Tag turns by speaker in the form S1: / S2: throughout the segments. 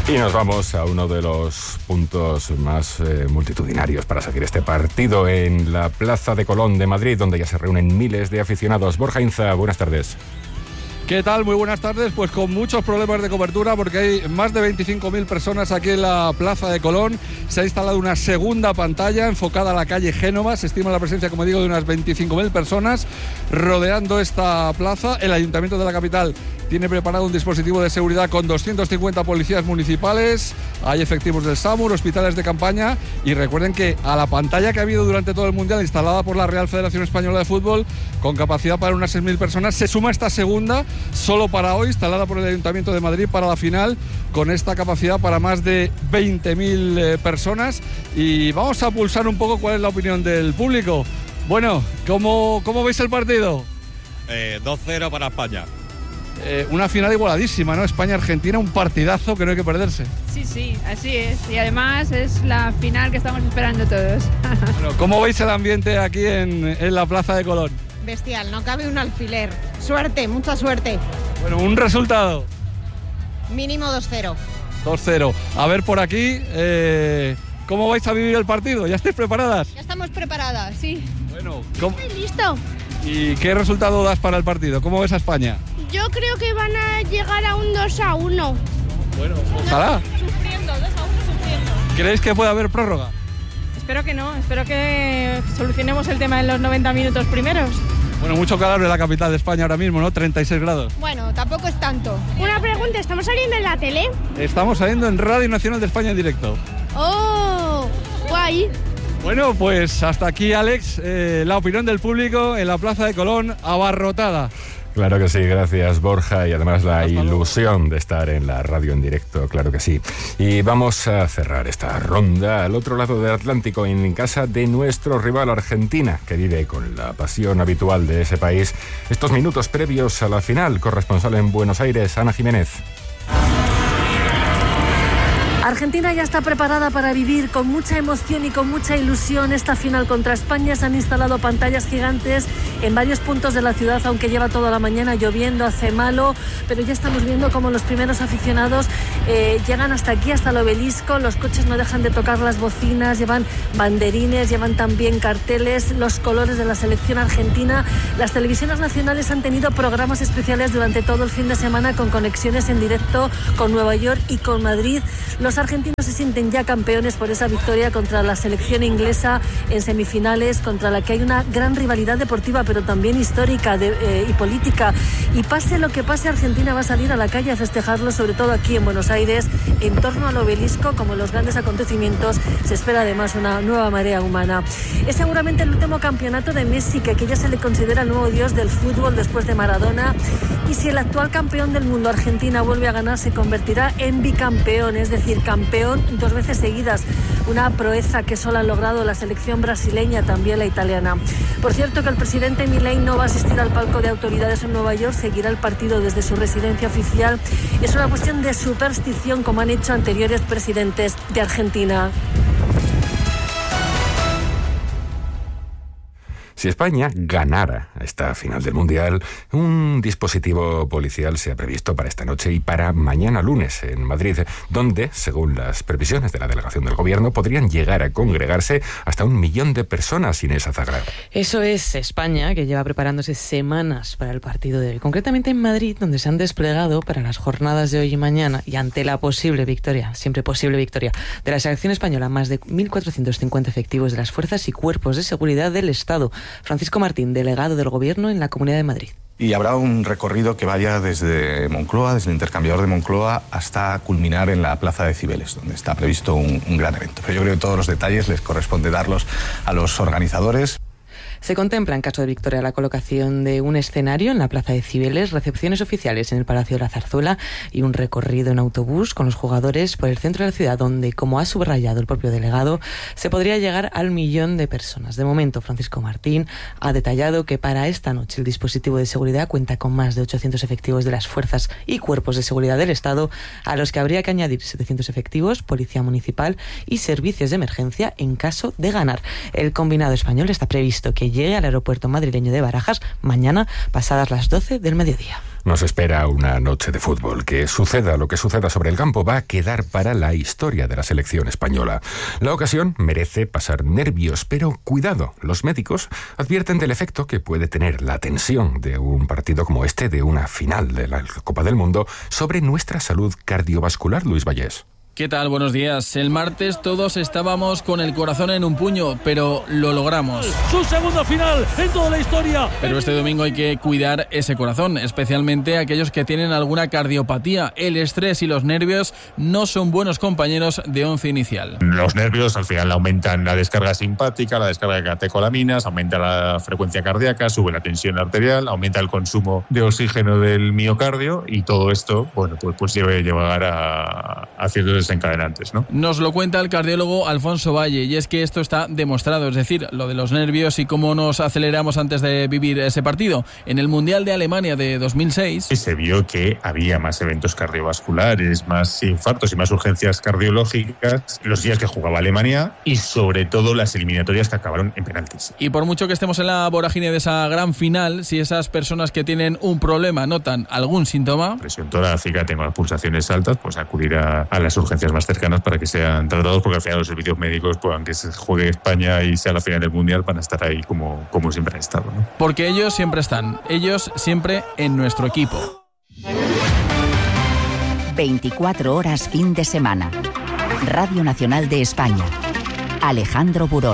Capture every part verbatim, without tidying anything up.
S1: Y nos vamos a uno de los puntos más eh, multitudinarios para seguir este partido en la Plaza de Colón de Madrid, donde ya se reúnen miles de aficionados. Borja Inza, buenas tardes.
S2: ¿Qué tal? Muy buenas tardes. Pues con muchos problemas de cobertura porque hay más de veinticinco mil personas aquí en la Plaza de Colón. Se ha instalado una segunda pantalla enfocada a la calle Génova. Se estima la presencia, como digo, de unas veinticinco mil personas rodeando esta plaza. El Ayuntamiento de la capital tiene preparado un dispositivo de seguridad con doscientos cincuenta policías municipales. Hay efectivos del SAMUR, hospitales de campaña. Y recuerden que a la pantalla que ha habido durante todo el Mundial, instalada por la Real Federación Española de Fútbol, con capacidad para unas seis mil personas, se suma esta segunda, solo para hoy, instalada por el Ayuntamiento de Madrid para la final, con esta capacidad para más de veinte mil eh, personas. Y vamos a pulsar un poco cuál es la opinión del público. Bueno, ¿cómo, cómo veis el partido?
S3: Eh, dos cero para España.
S2: Eh, una final igualadísima, ¿no? España-Argentina, un partidazo que no hay que perderse.
S4: Sí, sí, así es. Y además es la final que estamos esperando todos.
S2: Bueno, ¿cómo veis el ambiente aquí en, en la Plaza de Colón?
S5: Bestial, no cabe un alfiler. Suerte, mucha suerte.
S2: Bueno, un resultado.
S5: Mínimo dos cero.
S2: dos cero. A ver por aquí, eh, ¿cómo vais a vivir el partido? ¿Ya estáis preparadas?
S5: Ya estamos preparadas, sí.
S2: Bueno, ¿cómo?
S6: Estoy listo.
S2: ¿Y qué resultado das para el partido? ¿Cómo ves a España?
S6: Yo creo que van a llegar a un dos a uno.
S2: Bueno, ojalá.
S4: Sufriendo, dos a uno sufriendo.
S2: ¿Creéis que puede haber prórroga?
S4: Espero que no, espero que solucionemos el tema en los noventa minutos primeros.
S2: Bueno, mucho calor en la capital de España ahora mismo, ¿no? treinta y seis grados.
S5: Bueno, tampoco es tanto.
S6: Una pregunta, ¿estamos saliendo en la tele?
S2: Estamos saliendo en Radio Nacional de España en directo.
S6: ¡Oh! ¡Guay!
S2: Bueno, pues hasta aquí, Alex, eh, la opinión del público en la Plaza de Colón, abarrotada.
S1: Claro que sí, gracias Borja, y además la ilusión de estar en la radio en directo, claro que sí. Y vamos a cerrar esta ronda al otro lado del Atlántico, en casa de nuestro rival Argentina, que vive con la pasión habitual de ese país estos minutos previos a la final. Corresponsal en Buenos Aires, Ana Jiménez.
S7: Argentina ya está preparada para vivir con mucha emoción y con mucha ilusión esta final contra España. Se han instalado pantallas gigantes en varios puntos de la ciudad, aunque lleva toda la mañana lloviendo, hace malo, pero ya estamos viendo cómo los primeros aficionados eh, llegan hasta aquí, hasta el obelisco. Los coches no dejan de tocar las bocinas, llevan banderines, llevan también carteles, los colores de la selección argentina. Las televisiones nacionales han tenido programas especiales durante todo el fin de semana con conexiones en directo con Nueva York y con Madrid. Los argentinos se sienten ya campeones por esa victoria contra la selección inglesa en semifinales, contra la que hay una gran rivalidad deportiva, pero también histórica de, eh, y política. Y pase lo que pase, Argentina va a salir a la calle a festejarlo, sobre todo aquí en Buenos Aires, en torno al obelisco. Como los grandes acontecimientos, se espera además una nueva marea humana. Es seguramente el último campeonato de Messi, que aquí ya se le considera el nuevo dios del fútbol después de Maradona. Y si el actual campeón del mundo, Argentina, vuelve a ganar, se convertirá en bicampeón, es decir, campeón dos veces seguidas, una proeza que solo han logrado la selección brasileña, también la italiana. Por cierto, que el presidente Milei no va a asistir al palco de autoridades en Nueva York, seguirá el partido desde su residencia oficial. Es una cuestión de superstición, como han hecho anteriores presidentes de Argentina.
S1: Si España ganara esta final del Mundial, un dispositivo policial se ha previsto para esta noche y para mañana lunes en Madrid, donde, según las previsiones de la delegación del Gobierno, podrían llegar a congregarse hasta un millón de personas, Inés Azagra.
S8: Eso es España, que lleva preparándose semanas para el partido de hoy. Concretamente en Madrid, donde se han desplegado para las jornadas de hoy y mañana, y ante la posible victoria, siempre posible victoria, de la selección española, más de mil cuatrocientos cincuenta efectivos de las fuerzas y cuerpos de seguridad del Estado. Francisco Martín, delegado del Gobierno en la Comunidad de Madrid.
S9: Y habrá un recorrido que vaya desde Moncloa, desde el intercambiador de Moncloa, hasta culminar en la Plaza de Cibeles, donde está previsto un, un gran evento. Pero yo creo que todos los detalles les corresponde darlos a los organizadores.
S8: Se contempla, en caso de victoria, la colocación de un escenario en la Plaza de Cibeles, recepciones oficiales en el Palacio de la Zarzuela y un recorrido en autobús con los jugadores por el centro de la ciudad, donde, como ha subrayado el propio delegado, se podría llegar al millón de personas. De momento, Francisco Martín ha detallado que para esta noche el dispositivo de seguridad cuenta con más de ochocientos efectivos de las fuerzas y cuerpos de seguridad del Estado, a los que habría que añadir setecientos efectivos, policía municipal y servicios de emergencia en caso de ganar. El combinado español está previsto que que llegue al aeropuerto madrileño de Barajas mañana pasadas las doce del mediodía.
S1: Nos espera una noche de fútbol. Que suceda lo que suceda sobre el campo va a quedar para la historia de la selección española. La ocasión merece pasar nervios, pero cuidado, los médicos advierten del efecto que puede tener la tensión de un partido como este, de una final de la Copa del Mundo, sobre nuestra salud cardiovascular. Luis Vallés.
S10: ¿Qué tal? Buenos días. El martes todos estábamos con el corazón en un puño, pero lo logramos.
S11: Su segunda final en toda la historia.
S10: Pero este domingo hay que cuidar ese corazón, especialmente aquellos que tienen alguna cardiopatía. El estrés y los nervios no son buenos compañeros de once inicial.
S12: Los nervios al final aumentan la descarga simpática, la descarga de catecolaminas, aumenta la frecuencia cardíaca, sube la tensión arterial, aumenta el consumo de oxígeno del miocardio y todo esto, bueno, pues, pues debe llevar a, a ciertos desencadenantes, ¿no?
S10: Nos lo cuenta el cardiólogo Alfonso Valle, y es que esto está demostrado, es decir, lo de los nervios y cómo nos aceleramos antes de vivir ese partido. En el Mundial de Alemania de dos mil seis
S12: se vio que había más eventos cardiovasculares, más infartos y más urgencias cardiológicas los días que jugaba Alemania y sobre todo las eliminatorias que acabaron en penaltis.
S10: Y por mucho que estemos en la vorágine de esa gran final, si esas personas que tienen un problema notan algún síntoma,
S12: presión torácica, tengo las pulsaciones altas, pues acudir a, a las urgencias más cercanas para que sean tratados, porque al final los servicios médicos, pues aunque se juegue España y sea la final del Mundial, van a estar ahí como, como siempre han estado, ¿no?
S10: Porque ellos siempre están, ellos siempre en nuestro equipo.
S13: veinticuatro horas fin de semana. Radio Nacional de España. Alejandro Burón.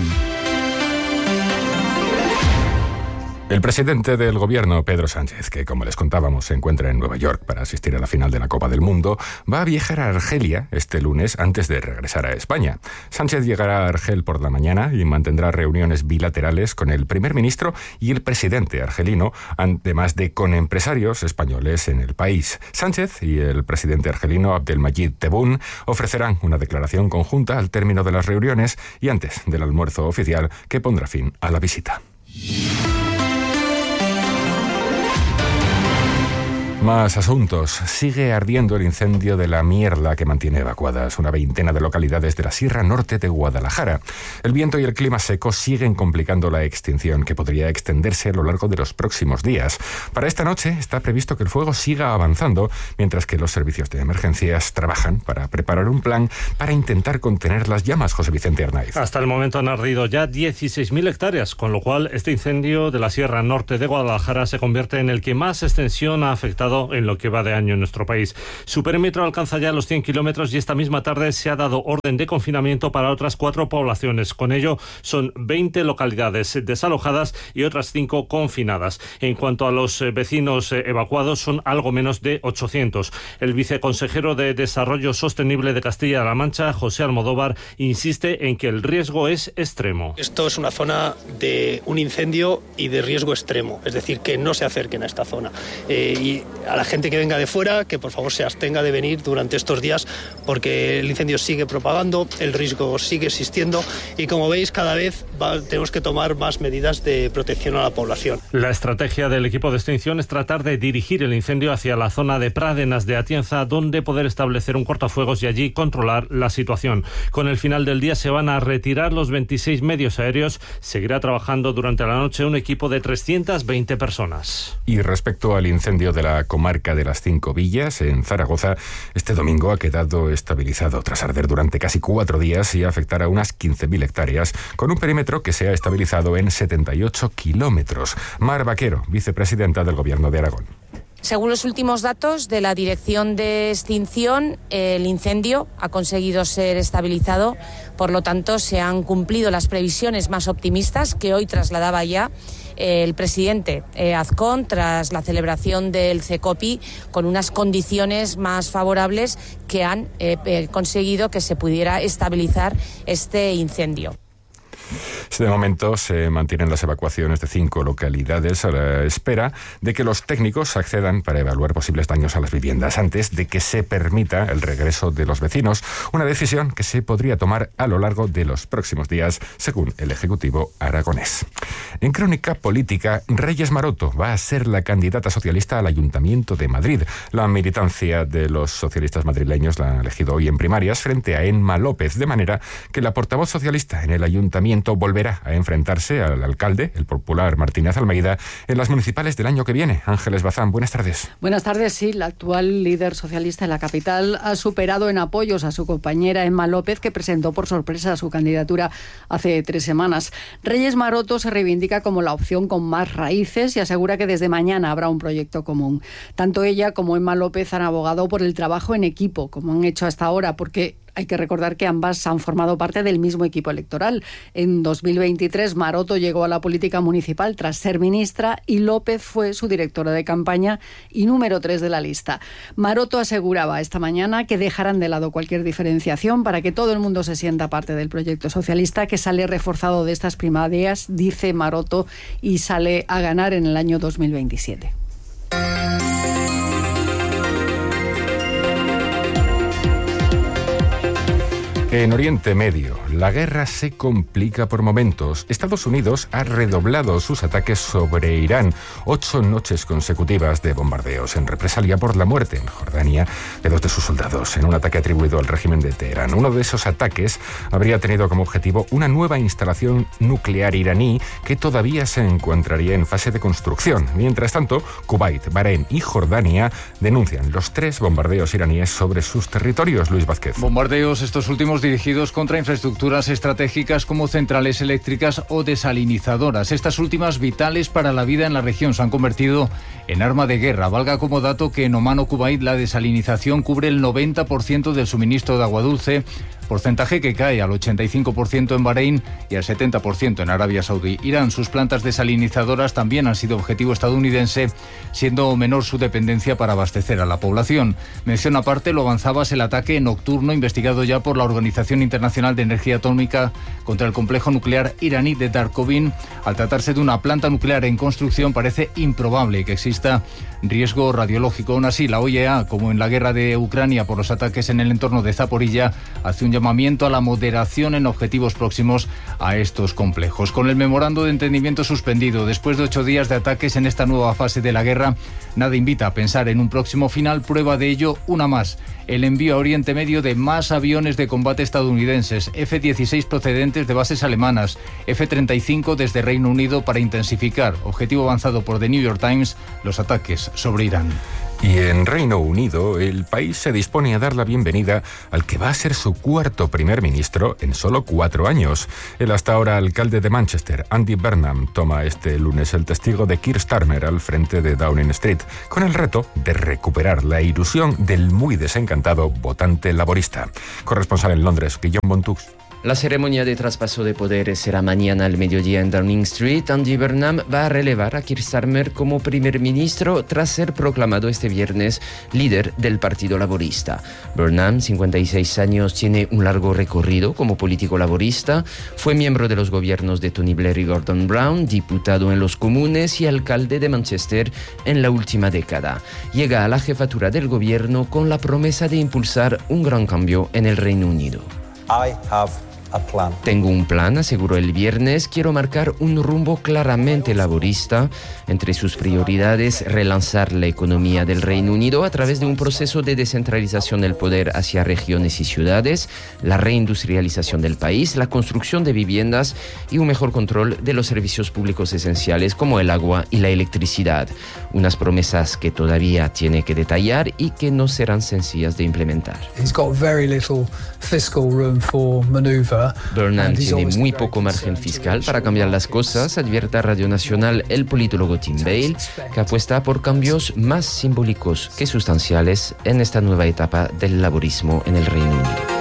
S1: El presidente del gobierno, Pedro Sánchez, que como les contábamos se encuentra en Nueva York para asistir a la final de la Copa del Mundo, va a viajar a Argelia este lunes antes de regresar a España. Sánchez llegará a Argel por la mañana y mantendrá reuniones bilaterales con el primer ministro y el presidente argelino, además de con empresarios españoles en el país. Sánchez y el presidente argelino, Abdelmadjid Tebboune, ofrecerán una declaración conjunta al término de las reuniones y antes del almuerzo oficial que pondrá fin a la visita. Más asuntos. Sigue ardiendo el incendio de la Mierda que mantiene evacuadas una veintena de localidades de la Sierra Norte de Guadalajara. El viento y el clima seco siguen complicando la extinción, que podría extenderse a lo largo de los próximos días. Para esta noche está previsto que el fuego siga avanzando, mientras que los servicios de emergencias trabajan para preparar un plan para intentar contener las llamas. José Vicente Arnaiz.
S11: Hasta el momento han ardido ya dieciséis mil hectáreas, con lo cual este incendio de la Sierra Norte de Guadalajara se convierte en el que más extensión ha afectado en lo que va de año en nuestro país. Su perímetro alcanza ya los cien kilómetros y esta misma tarde se ha dado orden de confinamiento para otras cuatro poblaciones. Con ello son veinte localidades desalojadas y otras cinco confinadas. En cuanto a los vecinos evacuados, son algo menos de ochocientos. El viceconsejero de Desarrollo Sostenible de Castilla-La Mancha, José Almodóvar, insiste en que el riesgo es extremo.
S14: Esto es una zona de un incendio y de riesgo extremo, es decir, que no se acerquen a esta zona. Eh, y a la gente que venga de fuera, que por favor se abstenga de venir durante estos días, porque el incendio sigue propagando, el riesgo sigue existiendo y, como veis, cada vez va, tenemos que tomar más medidas de protección a la población.
S11: La estrategia del equipo de extinción es tratar de dirigir el incendio hacia la zona de Pradenas de Atienza, donde poder establecer un cortafuegos y allí controlar la situación. Con el final del día se van a retirar los veintiséis medios aéreos. Seguirá trabajando durante la noche un equipo de trescientas veinte personas.
S1: Y respecto al incendio de la comarca de las Cinco Villas, en Zaragoza, este domingo ha quedado estabilizado tras arder durante casi cuatro días y afectar a unas quince mil hectáreas, con un perímetro que se ha estabilizado en setenta y ocho kilómetros. Mar Vaquero, vicepresidenta del Gobierno de Aragón.
S15: Según los últimos datos de la Dirección de Extinción, el incendio ha conseguido ser estabilizado, por lo tanto se han cumplido las previsiones más optimistas que hoy trasladaba ya el presidente eh, Azcón tras la celebración del CECOPI, con unas condiciones más favorables que han eh, eh, conseguido que se pudiera estabilizar este incendio.
S1: De momento se mantienen las evacuaciones de cinco localidades a la espera de que los técnicos accedan para evaluar posibles daños a las viviendas antes de que se permita el regreso de los vecinos, una decisión que se podría tomar a lo largo de los próximos días, según el Ejecutivo aragonés. En crónica política, Reyes Maroto va a ser la candidata socialista al Ayuntamiento de Madrid. La militancia de los socialistas madrileños la han elegido hoy en primarias frente a Emma López, de manera que la portavoz socialista en el Ayuntamiento volverá volverá a enfrentarse al alcalde, el popular Martínez Almeida, en las municipales del año que viene. Ángeles Bazán, buenas tardes.
S16: Buenas tardes, sí. La actual líder socialista en la capital ha superado en apoyos a su compañera Emma López, que presentó por sorpresa su candidatura hace tres semanas. Reyes Maroto se reivindica como la opción con más raíces y asegura que desde mañana habrá un proyecto común. Tanto ella como Emma López han abogado por el trabajo en equipo, como han hecho hasta ahora, porque hay que recordar que ambas han formado parte del mismo equipo electoral. En dos mil veintitrés, Maroto llegó a la política municipal tras ser ministra y López fue su directora de campaña y número tres de la lista. Maroto aseguraba esta mañana que dejarán de lado cualquier diferenciación para que todo el mundo se sienta parte del proyecto socialista, que sale reforzado de estas primarias, dice Maroto, y sale a ganar en el año dos mil veintisiete.
S1: En Oriente Medio, la guerra se complica por momentos. Estados Unidos ha redoblado sus ataques sobre Irán. Ocho noches consecutivas de bombardeos en represalia por la muerte en Jordania de dos de sus soldados en un ataque atribuido al régimen de Teherán. Uno de esos ataques habría tenido como objetivo una nueva instalación nuclear iraní que todavía se encontraría en fase de construcción. Mientras tanto, Kuwait, Bahrein y Jordania denuncian los tres bombardeos iraníes sobre sus territorios. Luis Vázquez.
S17: Bombardeos estos últimos dirigidos contra infraestructuras estratégicas como centrales eléctricas o desalinizadoras. Estas últimas, vitales para la vida en la región, se han convertido en arma de guerra. Valga como dato que en Omán o Kuwait la desalinización cubre el noventa por ciento del suministro de agua dulce, porcentaje que cae al ochenta y cinco por ciento en Bahrein y al setenta por ciento en Arabia Saudí. Irán, sus plantas desalinizadoras también han sido objetivo estadounidense, siendo menor su dependencia para abastecer a la población. Mención aparte, lo avanzabas, el ataque nocturno investigado ya por la Organización Internacional de Energía Atómica contra el complejo nuclear iraní de Darkovin. Al tratarse de una planta nuclear en construcción, parece improbable que exista riesgo radiológico. Aún así, la O I E A, como en la guerra de Ucrania por los ataques en el entorno de Zaporilla, hace un llamamiento a la moderación en objetivos próximos a estos complejos. Con el memorando de entendimiento suspendido después de ocho días de ataques en esta nueva fase de la guerra, nada invita a pensar en un próximo final. Prueba de ello, una más: el envío a Oriente Medio de más aviones de combate estadounidenses, F dieciséis procedentes de bases alemanas, F treinta y cinco desde Reino Unido, para intensificar, objetivo avanzado por The New York Times, los ataques sobre Irán.
S1: Y en Reino Unido, el país se dispone a dar la bienvenida al que va a ser su cuarto primer ministro en solo cuatro años. El hasta ahora alcalde de Manchester, Andy Burnham, toma este lunes el testigo de Keir Starmer al frente de Downing Street, con el reto de recuperar la ilusión del muy desencantado votante laborista. Corresponsal en Londres, Guillaume Montux.
S18: La ceremonia de traspaso de poderes será mañana al mediodía en Downing Street. Andy Burnham va a relevar a Keir Starmer como primer ministro tras ser proclamado este viernes líder del Partido Laborista. Burnham, cincuenta y seis años, tiene un largo recorrido como político laborista. Fue miembro de los gobiernos de Tony Blair y Gordon Brown, diputado en los Comunes y alcalde de Manchester en la última década. Llega a la jefatura del gobierno con la promesa de impulsar un gran cambio en el Reino Unido.
S19: I have a plan.
S18: Tengo un plan, aseguró el viernes. Quiero marcar un rumbo claramente laborista. Entre sus prioridades, relanzar la economía del Reino Unido a través de un proceso de descentralización del poder hacia regiones y ciudades, la reindustrialización del país, la construcción de viviendas y un mejor control de los servicios públicos esenciales como el agua y la electricidad. Unas promesas que todavía tiene que detallar y que no serán sencillas de implementar.
S19: He's got very little fiscal room for maneuver.
S18: Burnham tiene muy poco margen fiscal para cambiar las cosas, advierte a Radio Nacional el politólogo Tim Bale, que apuesta por cambios más simbólicos que sustanciales en esta nueva etapa del laborismo en el Reino Unido.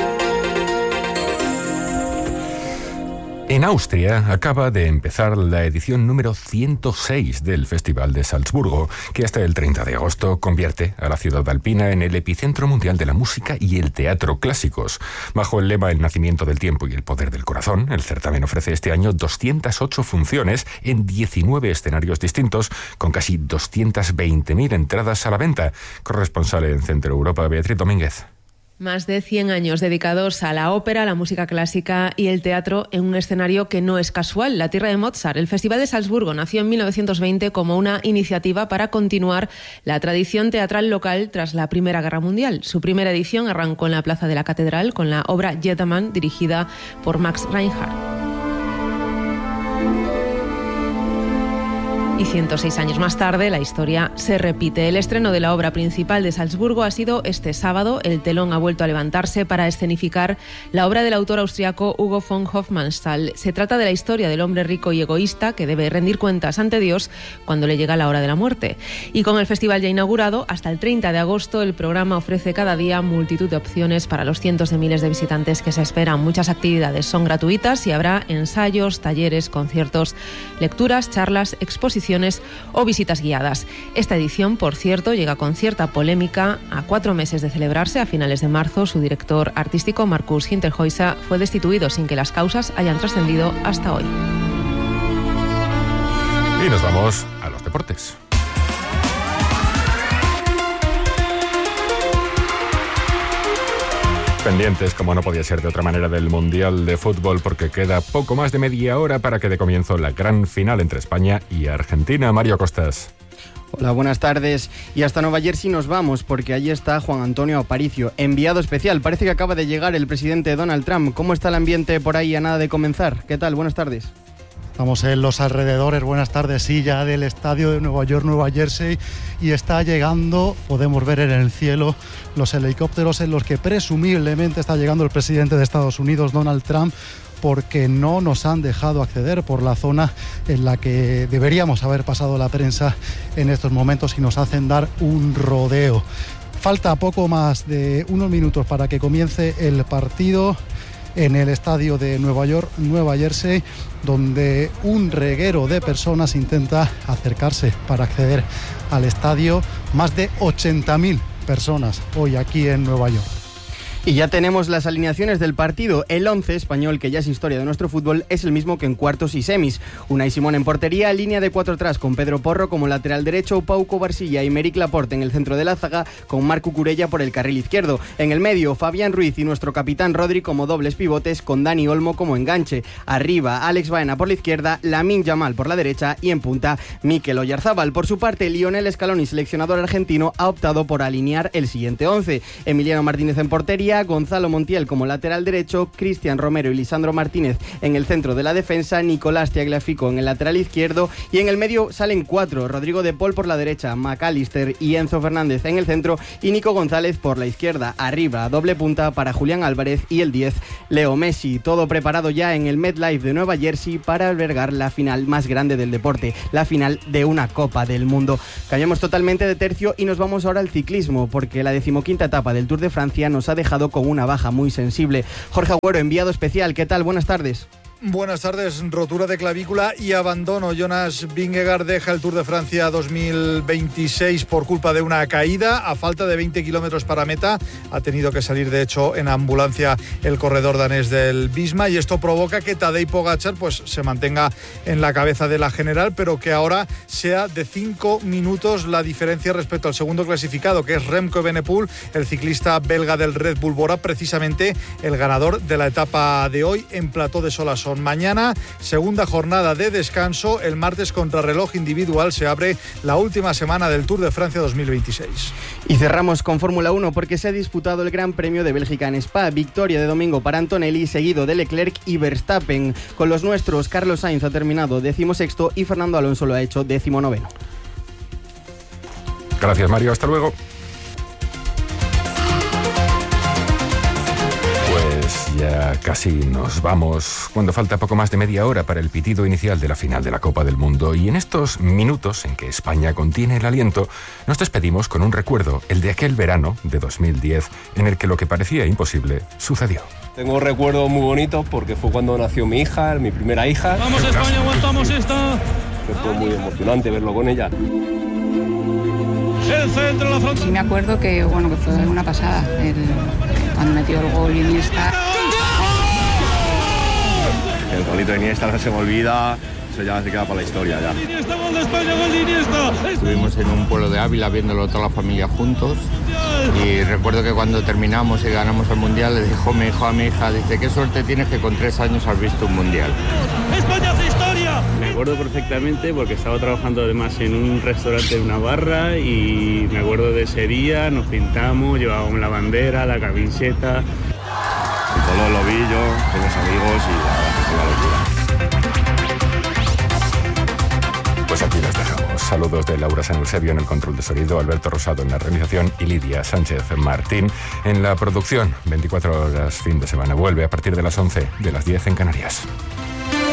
S1: En Austria acaba de empezar la edición número ciento seis del Festival de Salzburgo, que hasta el treinta de agosto convierte a la ciudad alpina en el epicentro mundial de la música y el teatro clásicos. Bajo el lema El nacimiento del tiempo y el poder del corazón, el certamen ofrece este año doscientas ocho funciones en diecinueve escenarios distintos, con casi doscientas veinte mil entradas a la venta. Corresponsal en Centro Europa, Beatriz Domínguez.
S20: Más de cien años dedicados a la ópera, la música clásica y el teatro en un escenario que no es casual, la tierra de Mozart. El Festival de Salzburgo nació en mil novecientos veinte como una iniciativa para continuar la tradición teatral local tras la Primera Guerra Mundial. Su primera edición arrancó en la Plaza de la Catedral con la obra Jedermann, dirigida por Max Reinhardt. Y ciento seis años más tarde, la historia se repite. El estreno de la obra principal de Salzburgo ha sido este sábado. El telón ha vuelto a levantarse para escenificar la obra del autor austriaco Hugo von Hofmannsthal. Se trata de la historia del hombre rico y egoísta que debe rendir cuentas ante Dios cuando le llega la hora de la muerte. Y con el festival ya inaugurado, hasta el treinta de agosto, el programa ofrece cada día multitud de opciones para los cientos de miles de visitantes que se esperan. Muchas actividades son gratuitas y habrá ensayos, talleres, conciertos, lecturas, charlas, exposiciones o visitas guiadas. Esta edición, por cierto, llega con cierta polémica. A cuatro meses de celebrarse, a finales de marzo, su director artístico, Markus Hinterhäuser, fue destituido sin que las causas hayan trascendido hasta hoy.
S1: Y nos vamos a los deportes. Pendientes, como no podía ser de otra manera, del Mundial de Fútbol, porque queda poco más de media hora para que dé comienzo la gran final entre España y Argentina. Mario Costas.
S21: Hola, buenas tardes. Y hasta Nueva Jersey nos vamos, porque allí está Juan Antonio Aparicio, enviado especial. Parece que acaba de llegar el presidente Donald Trump. ¿Cómo está el ambiente por ahí a nada de comenzar? ¿Qué tal? Buenas tardes.
S22: Estamos en los alrededores, buenas tardes, sí, ya del estadio de Nueva York, Nueva Jersey, y está llegando, podemos ver en el cielo, los helicópteros en los que presumiblemente está llegando el presidente de Estados Unidos, Donald Trump, porque no nos han dejado acceder por la zona en la que deberíamos haber pasado la prensa en estos momentos y nos hacen dar un rodeo. Falta poco más de unos minutos para que comience el partido en el estadio de Nueva York, Nueva Jersey, donde un reguero de personas intenta acercarse para acceder al estadio. Más de ochenta mil personas hoy aquí en Nueva York.
S21: Y ya tenemos las alineaciones del partido. El once español, que ya es historia de nuestro fútbol, es el mismo que en cuartos y semis. Unai Simón en portería, línea de cuatro atrás con Pedro Porro como lateral derecho, Pau Covarsilla y Meric Laporte en el centro de la zaga, con Marc Cucurella por el carril izquierdo. En el medio, Fabián Ruiz y nuestro capitán Rodri como dobles pivotes, con Dani Olmo como enganche. Arriba, Alex Baena por la izquierda, Lamine Yamal por la derecha y en punta, Mikel Oyarzábal. Por su parte, Lionel Scaloni, seleccionador argentino, ha optado por alinear el siguiente once. Emiliano Martínez en portería, Gonzalo Montiel como lateral derecho, Cristian Romero y Lisandro Martínez en el centro de la defensa, Nicolás Tagliafico en el lateral izquierdo, y en el medio salen cuatro: Rodrigo de Paul por la derecha, McAllister y Enzo Fernández en el centro y Nico González por la izquierda. Arriba, doble punta para Julián Álvarez y el diez, Leo Messi. Todo preparado ya en el MetLife de Nueva Jersey para albergar la final más grande del deporte, la final de una Copa del Mundo. Cambiamos totalmente de tercio y nos vamos ahora al ciclismo, porque la decimoquinta etapa del Tour de Francia nos ha dejado con una baja muy sensible. Jorge Agüero, enviado especial, ¿qué tal? Buenas tardes.
S23: Buenas tardes. Rotura de clavícula y abandono. Jonas Vingegaard deja el Tour de Francia dos mil veintiséis por culpa de una caída. A falta de veinte kilómetros para meta, ha tenido que salir, de hecho, en ambulancia el corredor danés del Visma, y esto provoca que Tadej Pogačar pues, se mantenga en la cabeza de la general, pero que ahora sea de cinco minutos la diferencia respecto al segundo clasificado, que es Remco Evenepoel, el ciclista belga del Red Bull Bora, precisamente el ganador de la etapa de hoy en Plató de Solasson. Mañana, segunda jornada de descanso. El martes, contrarreloj individual, se abre la última semana del Tour de Francia dos mil veintiséis.
S21: Y cerramos con Fórmula uno, porque se ha disputado el Gran Premio de Bélgica en Spa. Victoria de domingo para Antonelli, seguido de Leclerc y Verstappen. Con los nuestros, Carlos Sainz ha terminado decimosexto y Fernando Alonso lo ha hecho decimonoveno.
S1: Gracias, Mario. Hasta luego. Ya casi nos vamos, cuando falta poco más de media hora para el pitido inicial de la final de la Copa del Mundo, y en estos minutos en que España contiene el aliento, nos despedimos con un recuerdo, el de aquel verano de dos mil diez, en el que lo que parecía imposible sucedió.
S24: Tengo recuerdos muy bonitos porque fue cuando nació mi hija, mi primera hija.
S25: ¡Vamos España, aguantamos esta!
S24: Fue muy emocionante verlo con ella.
S25: El centro, la frontal.
S26: Sí, me acuerdo que, bueno, que fue una pasada, el, cuando metió el gol Iniesta.
S24: El golito de Iniesta no se me olvida, eso ya se queda para la historia ya.
S25: Iniesta, gol de España, gol de Iniesta.
S27: Estuvimos en un pueblo de Ávila viéndolo toda la familia juntos, y recuerdo que cuando terminamos y ganamos el Mundial le dijo mi hijo a mi hija, dice, qué suerte tienes que con tres años has visto un Mundial.
S25: ¡España hace historia!
S28: Me acuerdo perfectamente porque estaba trabajando además en un restaurante, en una barra, y me acuerdo de ese día, nos pintamos, llevábamos la bandera, la camiseta.
S24: Y todos los lobillos, con los amigos, y la verdad que fue una locura.
S1: Pues aquí las dejamos. Saludos de Laura San Eusebio en el control de sonido, Alberto Rosado en la realización y Lidia Sánchez Martín en la producción. veinticuatro horas fin de semana. Vuelve a partir de las once, de las diez en Canarias.